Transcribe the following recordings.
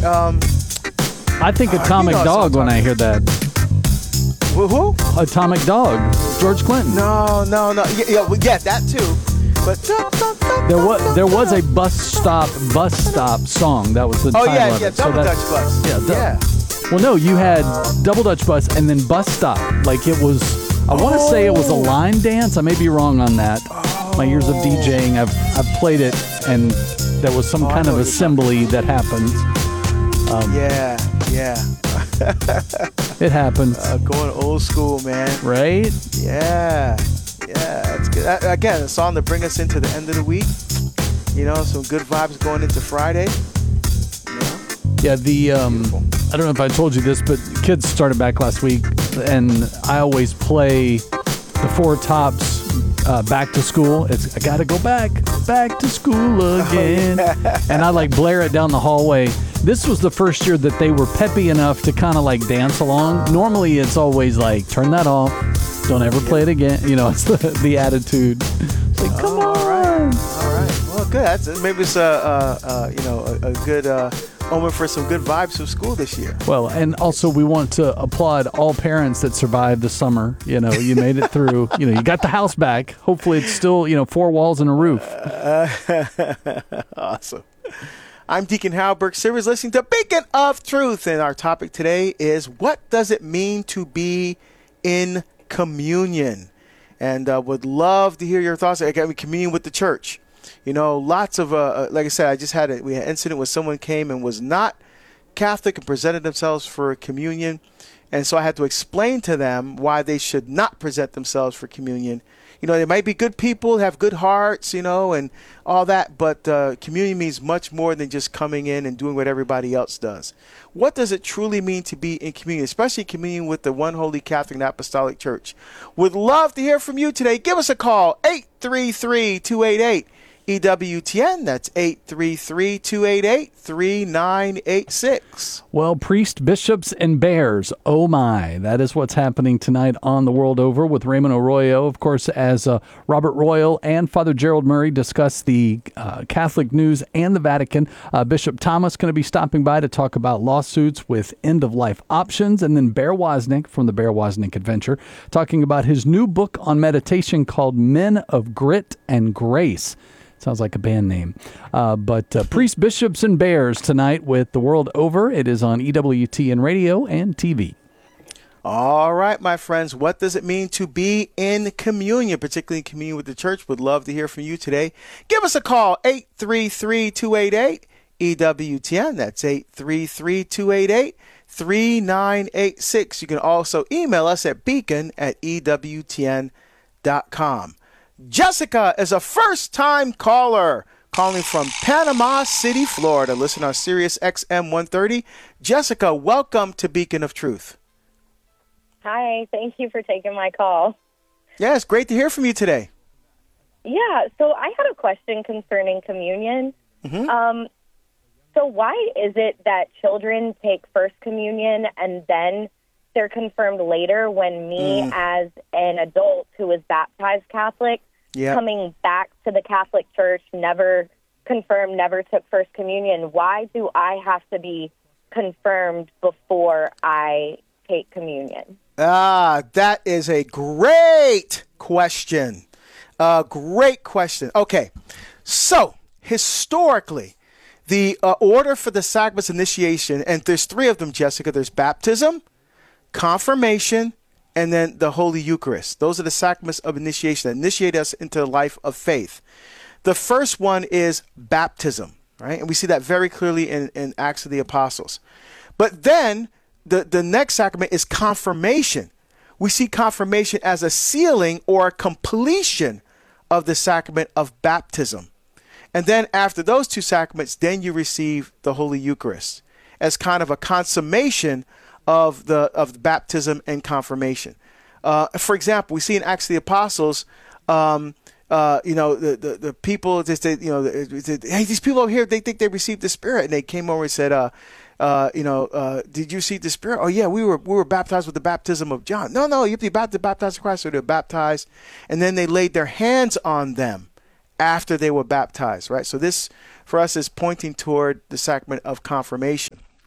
I think Atomic Dog when I hear that. Who? Atomic Dog, George Clinton. No. Yeah, that too. But there was a bus stop song. That was the title of it. Double Dutch Bus. Yeah. Well, no, you had Double Dutch Bus and then Bus Stop. Like it was, I want to say it was a line dance. I may be wrong on that. My years of DJing, I've played it, and there was some kind of assembly that happened. Yeah. It happened. Going old school, man. Right? Yeah, that's good. Again, a song to bring us into the end of the week. You know, some good vibes going into Friday. Yeah, I don't know if I told you this, but kids started back last week, and I always play the Four Tops Back to School. I gotta go back to school again. And I like blare it down the hallway. This was the first year that they were peppy enough to kind of like dance along. Normally it's always like, turn that off, don't ever play it again. You know, it's the attitude. It's like, come on. All right. Well, good. Maybe it's a good omen for some good vibes of school this year. Well, and also we want to applaud all parents that survived the summer. You know, you made it through. You know, you got the house back. Hopefully it's still, four walls and a roof. Awesome. I'm Deacon Halberg Sivers, listening to Beacon of Truth, and our topic today is, what does it mean to be in communion? And would love to hear your thoughts. Communion with the church. You know, lots of, like I said, we had an incident where someone came and was not Catholic and presented themselves for communion. And so I had to explain to them why they should not present themselves for communion. You know, they might be good people, have good hearts, and all that, but communion means much more than just coming in and doing what everybody else does. What does it truly mean to be in communion, especially communion with the one holy Catholic and Apostolic Church? Would love to hear from you today. Give us a call, 833-288. EWTN, that's 833-288-3986. Well, priest, bishops, and bears, oh my. That is what's happening tonight on The World Over with Raymond Arroyo. Of course, as Robert Royal and Father Gerald Murray discuss the Catholic news and the Vatican, Bishop Thomas going to be stopping by to talk about lawsuits with end-of-life options, and then Bear Wozniak from the Bear Wozniak Adventure talking about his new book on meditation called Men of Grit and Grace. Sounds like a band name. But priests, bishops, and bears tonight with The World Over. It is on EWTN Radio and TV. All right, my friends. What does it mean to be in communion, particularly in communion with the church? Would love to hear from you today. Give us a call, 833-288-EWTN. That's 833-288-3986. You can also email us at beacon@EWTN.com. Jessica is a first-time caller calling from Panama City, Florida. Listen on Sirius XM 130. Jessica, welcome to Beacon of Truth. Hi, thank you for taking my call. Yeah, it's great to hear from you today. Yeah, so I had a question concerning communion. Mm-hmm. So why is it that children take First Communion and then they're confirmed later, when me as an adult who was baptized Catholic, coming back to the Catholic Church, never confirmed, never took First Communion? Why do I have to be confirmed before I take communion? That is a great question. Great question. Okay, so historically, the order for the sacraments initiation, and there's three of them, Jessica. There's baptism, confirmation, and then the Holy Eucharist. Those are the sacraments of initiation that initiate us into the life of faith. The first one is baptism, right? And we see that very clearly in Acts of the Apostles. But then the next sacrament is confirmation. We see confirmation as a sealing or a completion of the sacrament of baptism. And then after those two sacraments, then you receive the Holy Eucharist as kind of a consummation of the baptism and confirmation. For example, we see in Acts of the Apostles, the people just hey, these people over here, they think they received the Spirit, and they came over and said, did you receive the Spirit? Oh yeah, we were baptized with the baptism of John. No, you have to be baptized in Christ. So they're baptized, and then they laid their hands on them after they were baptized. Right. So this for us is pointing toward the sacrament of confirmation.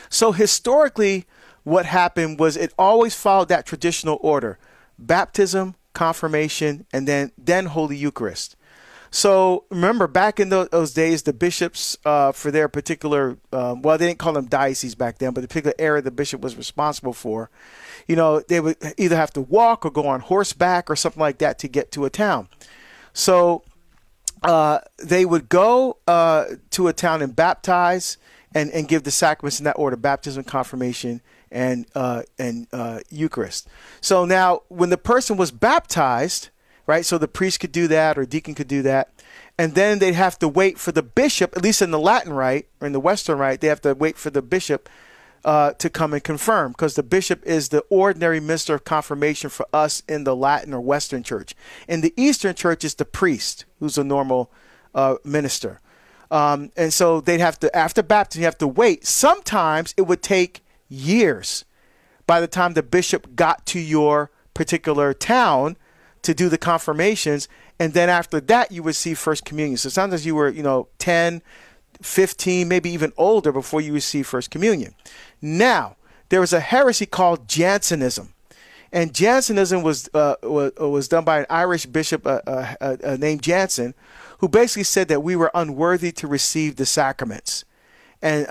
So historically, what happened was it always followed that traditional order: baptism, confirmation, and then Holy Eucharist. So remember, back in those days, the bishops, for their particular, well, they didn't call them dioceses back then, but the particular area the bishop was responsible for, they would either have to walk or go on horseback or something like that to get to a town. So they would go to a town and baptize and give the sacraments in that order: baptism, confirmation, and Eucharist. So now, when the person was baptized, right, so the priest could do that or deacon could do that, and then they'd have to wait for the bishop, at least in the Latin rite or in the Western rite, they have to wait for the bishop to come and confirm, because the bishop is the ordinary minister of confirmation for us in the Latin or Western church. In the Eastern church, it's the priest who's a normal minister. And so they'd have to, after baptism, you have to wait. Sometimes it would take years by the time the bishop got to your particular town to do the confirmations. And then after that, you receive First Communion. So sometimes you were, 10, 15, maybe even older before you receive First Communion. Now, there was a heresy called Jansenism. And Jansenism was done by an Irish bishop named Jansen, who basically said that we were unworthy to receive the sacraments. And,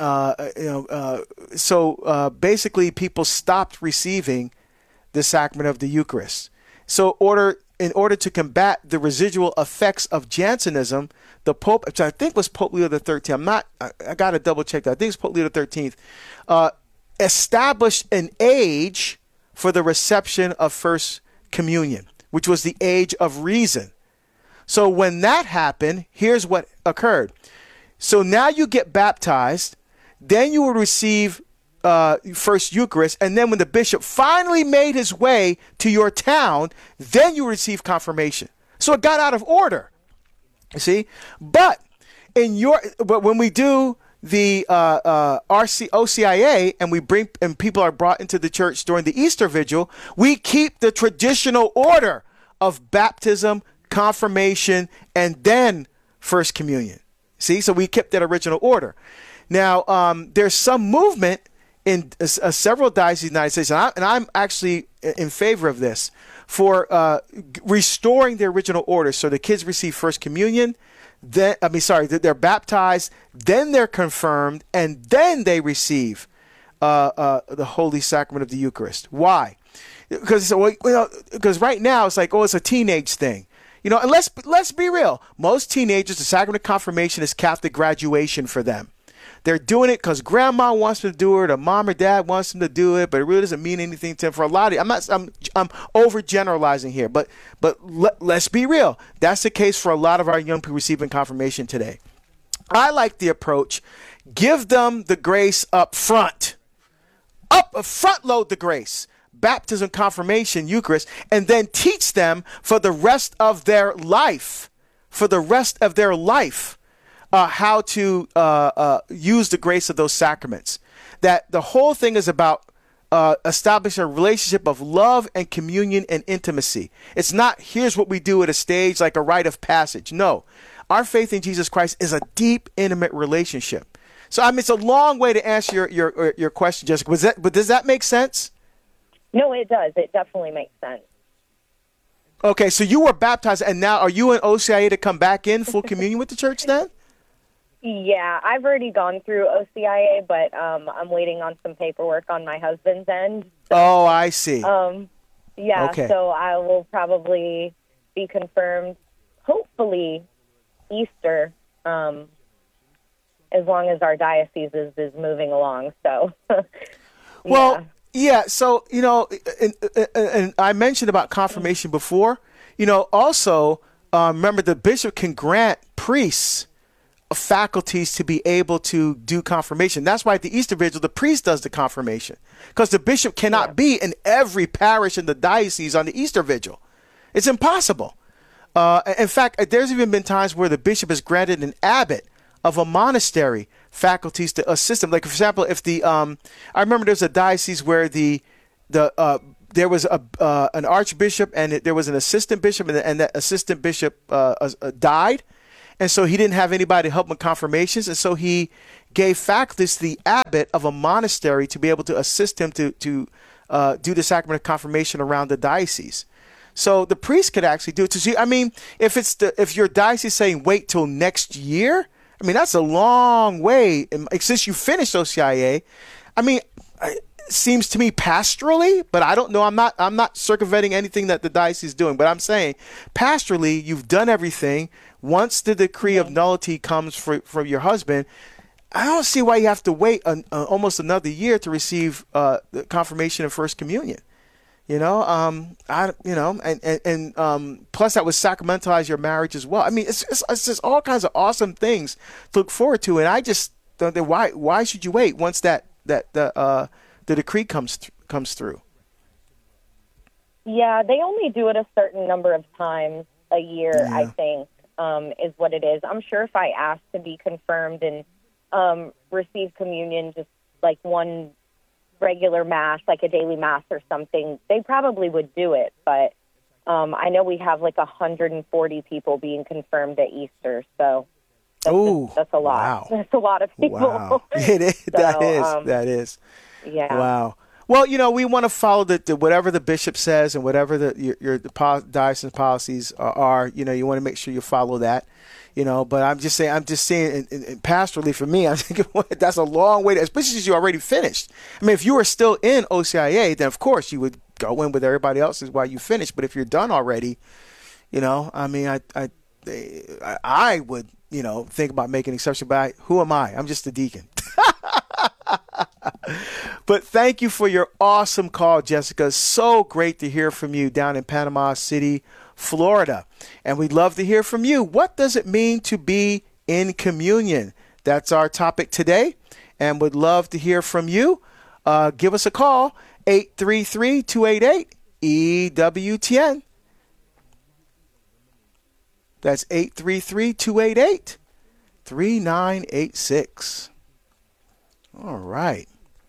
so basically people stopped receiving the sacrament of the Eucharist. So in order to combat the residual effects of Jansenism, the Pope, which I think was Pope Leo XIII, I got to double check that. I think it's Pope Leo XIII, established an age for the reception of First Communion, which was the age of reason. So when that happened, here's what occurred. So now you get baptized, then you will receive First Eucharist, and then when the bishop finally made his way to your town, then you receive confirmation. So it got out of order, you see. But when we do the OCIA and people are brought into the church during the Easter Vigil, we keep the traditional order of baptism, confirmation, and then First Communion. See, so we kept that original order. Now, there's some movement in several dioceses in the United States, and I'm actually in favor of this, for restoring the original order. So the kids receive First Communion, they're baptized, then they're confirmed, and then they receive the Holy Sacrament of the Eucharist. Why? Because right now it's like, it's a teenage thing. And let's be real. Most teenagers, the sacrament of confirmation is Catholic graduation for them. They're doing it because grandma wants them to do it, or mom or dad wants them to do it, but it really doesn't mean anything to them. For a lot of, I'm overgeneralizing here, but let's be real. That's the case for a lot of our young people receiving confirmation today. I like the approach: give them the grace up front, front load the grace. Baptism, confirmation, Eucharist, and then teach them for the rest of their life, how to use the grace of those sacraments. That the whole thing is about establishing a relationship of love and communion and intimacy. It's not, here's what we do at a stage like a rite of passage. No, our faith in Jesus Christ is a deep, intimate relationship. So, it's a long way to answer your question, Jessica. But does that make sense? No, it does. It definitely makes sense. Okay, so you were baptized, and now are you in OCIA to come back in full communion with the church then? Yeah, I've already gone through OCIA, but I'm waiting on some paperwork on my husband's end. So, oh, I see. Yeah, okay. So I will probably be confirmed, hopefully, Easter, as long as our diocese is moving along. So, well. Yeah, so, and I mentioned about confirmation before. Also, remember, the bishop can grant priests faculties to be able to do confirmation. That's why at the Easter Vigil, the priest does the confirmation, because the bishop cannot be in every parish in the diocese on the Easter Vigil. It's impossible. In fact, there's even been times where the bishop has granted an abbot of a monastery faculties to assist them. Like, for example, if I remember there's a diocese where there was an archbishop and there was an assistant bishop, and that assistant bishop died, and so he didn't have anybody to help him with confirmations, and so he gave faculties to the abbot of a monastery to be able to assist him to do the sacrament of confirmation around the diocese. So the priest could actually do it. So, I mean, if your diocese saying wait till next year, I mean, that's a long way. Since you finished OCIA, I mean, it seems to me pastorally, but I don't know. I'm not circumventing anything that the diocese is doing, but I'm saying pastorally, you've done everything. Once the decree of nullity comes from your husband, I don't see why you have to wait almost another year to receive the confirmation of First Communion. You know, plus that would sacramentalize your marriage as well. I mean, it's just all kinds of awesome things to look forward to, and I just don't know why should you wait once the decree comes through. Yeah, they only do it a certain number of times a year. Yeah. I think is what it is. I'm sure if I asked to be confirmed and receive communion, just like one regular mass, like a daily mass or something, they probably would do it. But I know we have like 140 people being confirmed at Easter, so that's a lot. Wow. That's a lot of people. Wow. It is. So, that is. Yeah. Wow. Well, you know, we want to follow whatever the bishop says and whatever your diocesan policies are. You know, you want to make sure you follow that. You know, but I'm just saying, in pastorally for me, I'm thinking that's a long way, especially since you already finished. I mean, if you were still in OCIA, then of course you would go in with everybody else while you finish. But if you're done already, you know, I mean, I would, you know, think about making an exception. But who am I? I'm just a deacon. But thank you for your awesome call, Jessica. So great to hear from you down in Panama City, Florida. And we'd love to hear from you. What does it mean to be in communion? That's our topic today, and would love to hear from you. Give us a call, 833-288-EWTN. That's 833-288-3986. All right.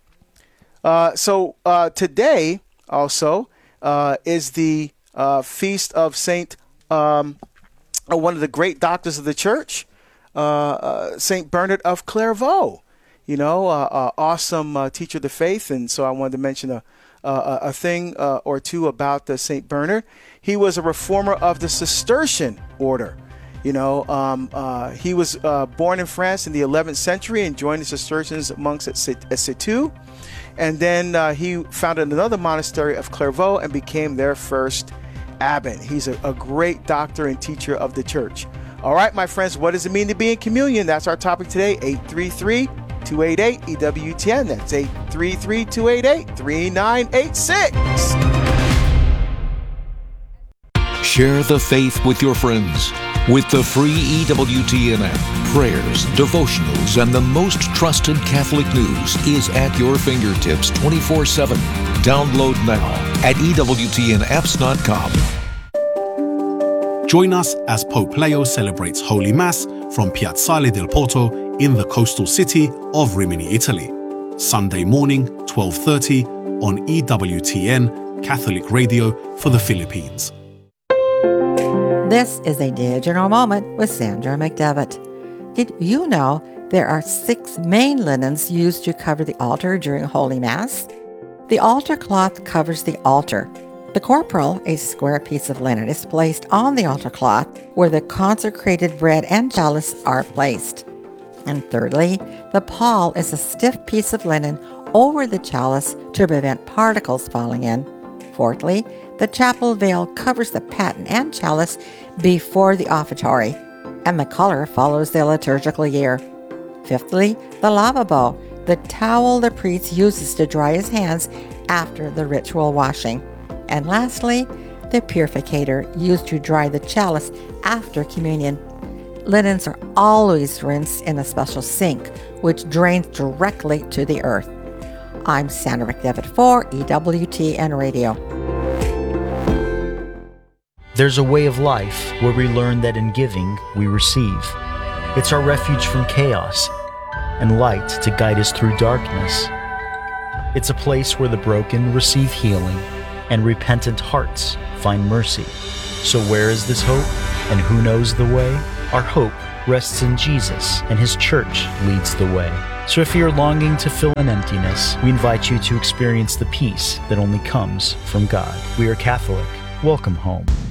So today also is the feast of Saint, one of the great doctors of the church, Saint Bernard of Clairvaux. You know, awesome teacher of the faith, and so I wanted to mention a thing or two about the Saint Bernard. He was a reformer of the Cistercian order. You know, he was born in France in the 11th century and joined the Cistercian monks at Cîteaux. And then he founded another monastery of Clairvaux and became their first abbot. He's a great doctor and teacher of the church. All right, my friends, what does it mean to be in communion? That's our topic today, 833-288-EWTN. That's 833-288-3986. Share the faith with your friends. With the free EWTN app, prayers, devotionals, and the most trusted Catholic news is at your fingertips 24/7. Download now at EWTNapps.com. Join us as Pope Leo celebrates Holy Mass from Piazzale del Porto in the coastal city of Rimini, Italy. Sunday morning, 12:30 on EWTN, Catholic Radio for the Philippines. This is a digital moment with Sandra McDevitt. Did you know there are 6 main linens used to cover the altar during Holy Mass? The altar cloth covers the altar. The corporal, a square piece of linen, is placed on the altar cloth where the consecrated bread and chalice are placed. And thirdly, the pall is a stiff piece of linen over the chalice to prevent particles falling in. Fourthly, the chapel veil covers the paten and chalice before the offertory, and the color follows the liturgical year. Fifthly, the lavabo, the towel the priest uses to dry his hands after the ritual washing. And lastly, the purificator used to dry the chalice after communion. Linens are always rinsed in a special sink, which drains directly to the earth. I'm Sandra McDevitt for EWTN Radio. There's a way of life where we learn that in giving, we receive. It's our refuge from chaos and light to guide us through darkness. It's a place where the broken receive healing and repentant hearts find mercy. So where is this hope, and who knows the way? Our hope rests in Jesus, and His church leads the way. So if you're longing to fill an emptiness, we invite you to experience the peace that only comes from God. We are Catholic. Welcome home.